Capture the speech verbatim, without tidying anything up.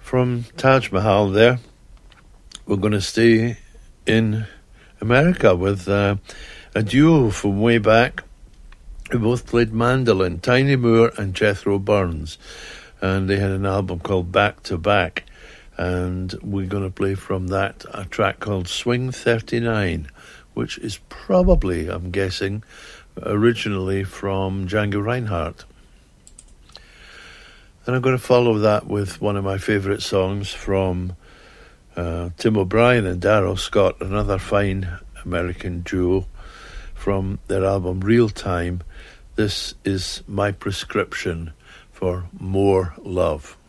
From Taj Mahal there, we're going to stay in America with uh, a duo from way back who both played mandolin, Tiny Moore and Jethro Burns. And they had an album called Back to Back. And we're going to play from that a track called Swing thirty-nine, which is probably, I'm guessing, originally from Django Reinhardt. And I'm going to follow that with one of my favourite songs from uh, Tim O'Brien and Darrell Scott, another fine American duo from their album Real Time. This is My Prescription for More Love.